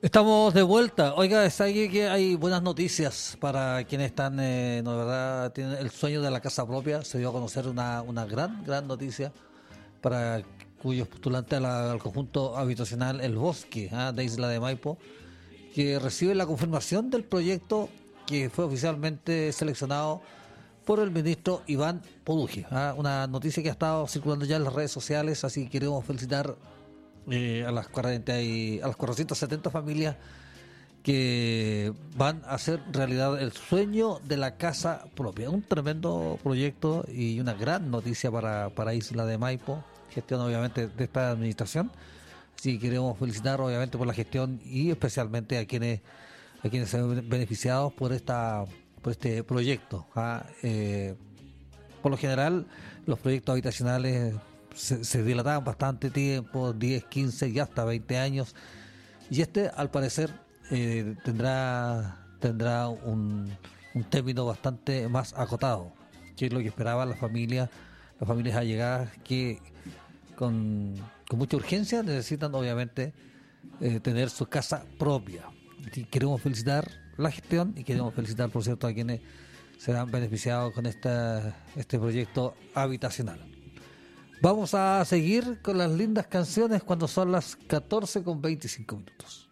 Estamos de vuelta. Oiga, sabe que hay buenas noticias para quienes están, no, verdad, tienen el sueño de la casa propia. Se dio a conocer una gran noticia para cuyos postulantes al conjunto habitacional El Bosque, de Isla de Maipo, que recibe la confirmación del proyecto que fue oficialmente seleccionado por el ministro Iván Poduge. Una noticia que ha estado circulando ya en las redes sociales, así que queremos felicitar a las 40 a las 470 familias que van a hacer realidad el sueño de la casa propia. Un tremendo proyecto y una gran noticia para Isla de Maipo, gestión obviamente de esta administración. Así que queremos felicitar obviamente por la gestión y especialmente a quienes se ven beneficiados por este proyecto. Por lo general, los proyectos habitacionales se dilataban bastante tiempo, 10, 15 y hasta 20 años. Y este, al parecer, tendrá un término bastante más acotado, que es lo que esperaban las familias allegadas que con mucha urgencia necesitan, obviamente, tener su casa propia. Y queremos felicitar la gestión y queremos felicitar, por cierto, a quienes se han beneficiado con este proyecto habitacional. Vamos a seguir con las lindas canciones cuando son las 14:25.